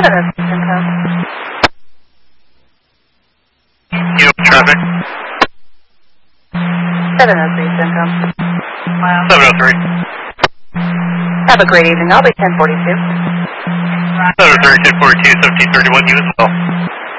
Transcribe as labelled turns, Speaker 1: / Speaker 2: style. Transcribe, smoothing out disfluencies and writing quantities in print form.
Speaker 1: Simcoe.
Speaker 2: You traffic?
Speaker 1: 703 Simcoe.
Speaker 2: 703.
Speaker 1: Have a great evening. I'll be 1042.
Speaker 2: 703, 1042, 1731, you as well.